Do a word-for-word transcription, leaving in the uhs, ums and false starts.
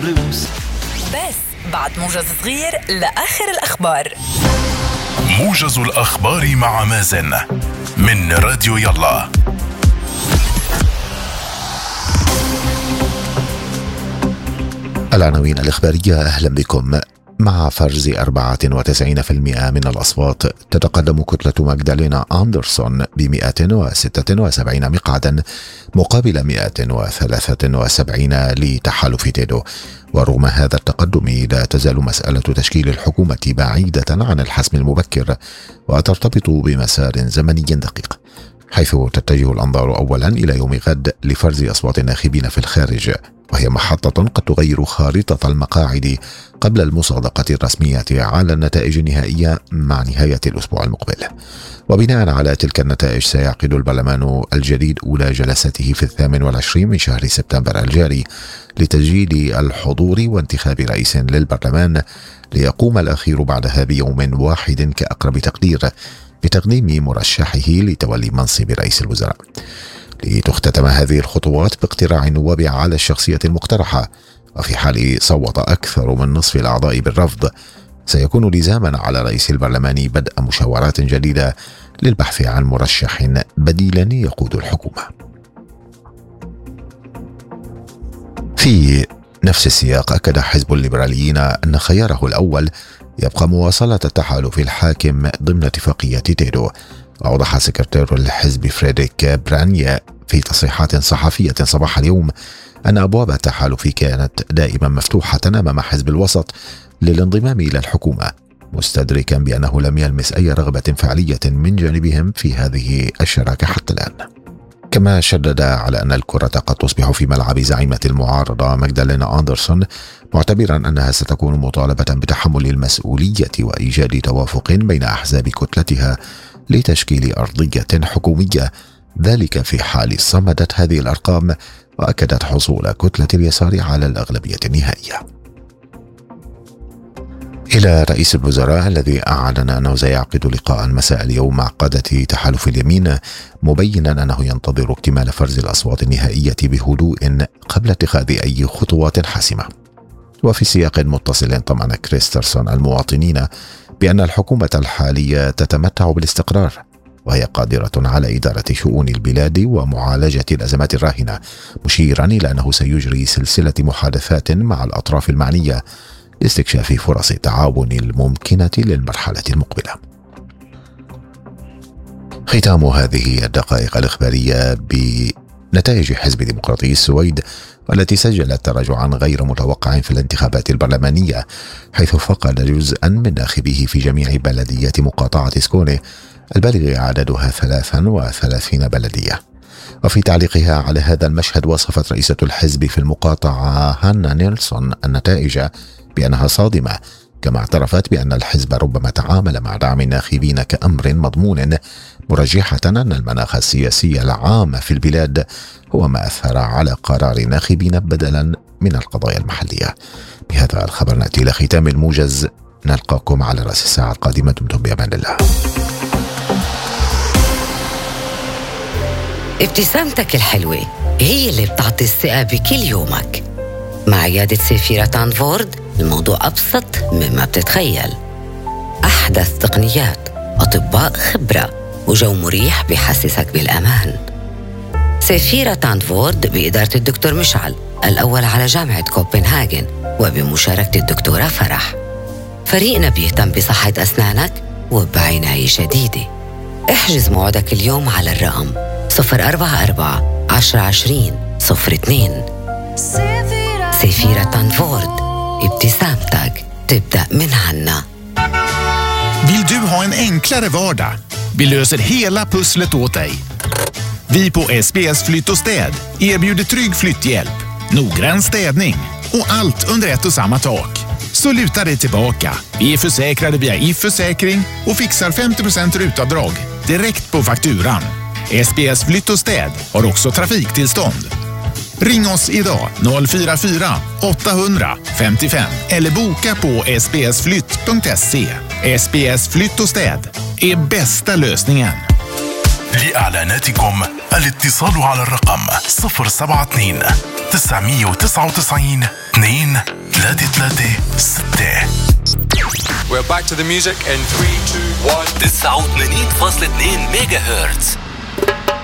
blues. بس بعد موجز صغير لآخر الأخبار. موجز الأخبار مع مازن من راديو يلا. العناوين الإخبارية، أهلا بكم. مع فرز أربعة وتسعين بالمئة من الأصوات تتقدم كتلة ماغدالينا أندرسون ب مئة وستة وسبعين مقعدا مقابل مئة وثلاثة وسبعين لتحالف تيدو. ورغم هذا التقدم لا تزال مسألة تشكيل الحكومة بعيدة عن الحسم المبكر وترتبط بمسار زمني دقيق، حيث تتجه الأنظار أولا إلى يوم غد لفرز أصوات الناخبين في الخارج، وهي محطة قد تغير خارطة المقاعد قبل المصادقة الرسمية على النتائج النهائية مع نهاية الأسبوع المقبل. وبناء على تلك النتائج سيعقد البرلمان الجديد أولى جلساته في الثامن والعشرين من شهر سبتمبر الجاري لتسجيل الحضور وانتخاب رئيس للبرلمان، ليقوم الأخير بعدها بيوم واحد كأقرب تقدير بتقديم مرشحه لتولي منصب رئيس الوزراء. لتختتم هذه الخطوات باقتراع النواب على الشخصية المقترحة، وفي حال صوت أكثر من نصف الأعضاء بالرفض سيكون لزاما على رئيس البرلمان بدء مشاورات جديدة للبحث عن مرشح بديلا يقود الحكومة. في نفس السياق أكد حزب الليبراليين أن خياره الأول يبقى مواصلة التحالف الحاكم ضمن اتفاقية تيدو. أوضح سكرتير الحزب فريدريك برانيا في تصريحات صحفية صباح اليوم أن أبواب التحالف كانت دائما مفتوحة أمام حزب الوسط للانضمام إلى الحكومة، مستدركا بأنه لم يلمس أي رغبة فعلية من جانبهم في هذه الشراكة حتى الآن. كما شدد على أن الكرة قد تصبح في ملعب زعيمة المعارضة ماغدالينا أندرسون، معتبرا أنها ستكون مطالبة بتحمل المسؤولية وإيجاد توافق بين أحزاب كتلتها لتشكيل أرضية حكومية، ذلك في حال صمدت هذه الأرقام وأكدت حصول كتلة اليسار على الأغلبية النهائية. إلى رئيس الوزراء الذي أعلن أنه سيعقد لقاء مساء اليوم مع قادة تحالف اليمين، مبينا أنه ينتظر اكتمال فرز الأصوات النهائية بهدوء قبل اتخاذ أي خطوات حاسمة. وفي سياق متصل طمأن كريسترسون المواطنين بأن الحكومة الحالية تتمتع بالاستقرار، وهي قادرة على إدارة شؤون البلاد ومعالجة الأزمات الراهنة، مشيرا إلى أنه سيجري سلسلة محادثات مع الأطراف المعنية لاستكشاف فرص التعاون الممكنة للمرحلة المقبلة. ختام هذه الدقائق الإخبارية بنتائج حزب ديمقراطي السويد، والتي سجلت تراجعا غير متوقع في الانتخابات البرلمانية، حيث فقد جزءا من ناخبيه في جميع بلديات مقاطعة سكوني البالغ عددها ثلاث وثلاثين بلدية. وفي تعليقها على هذا المشهد وصفت رئيسة الحزب في المقاطعة هانا نيلسون النتائج بأنها صادمة، كما اعترفت بأن الحزب ربما تعامل مع دعم الناخبين كأمر مضمون، مرجحة أن المناخ السياسي العام في البلاد هو ما أثر على قرار الناخبين بدلا من القضايا المحلية. بهذا الخبر نأتي إلى ختام الموجز، نلقاكم على رأس الساعة القادمة، دمتم بأمان الله. ابتسامتك الحلوة هي اللي بتعطي الثقة بكل يومك. مع عيادة سيفيرا تانفورد الموضوع أبسط مما بتتخيل. أحدث تقنيات، أطباء خبرة، وجو مريح بيحسسك بالأمان. سيفيرا تانفورد بإدارة الدكتور مشعل الأول على جامعة كوبنهاجن، وبمشاركة الدكتورة فرح. فريقنا بيهتم بصحة أسنانك وبعناية شديدة. احجز موعدك اليوم على الرقم صفر أربعة أربعة عشرة عشرين صفر اثنين. سيفيرا تانفورد، ابتسامتك تبدأ من عنا. Vill du ha en enklare vardag? Vi löser hela pusslet åt dig. Vi på S B S Flytt och städ erbjuder trygg flytthjälp, noggrann städning och allt under ett och samma tak. Så luta dig tillbaka. Vi är försäkrade via I F-försäkring och fixar femtio procent rutavdrag direkt på fakturan. S B S Flytt och städ har också trafiktillstånd. Ring oss idag noll fyra fyra åtta hundra femtiofem eller boka på s b s flytt punkt se. S B S Flytt och städ är bästa lösningen. لإعلاناتكم الاتصال على الرقم صفر سبعة اثنين تسعمية وتسعة وتسعين اثنين ثلاثة ثلاثة ستة. We're back to the music in three, two, one. تسعة وثمانين فاصلة اثنين ميجا هرتز.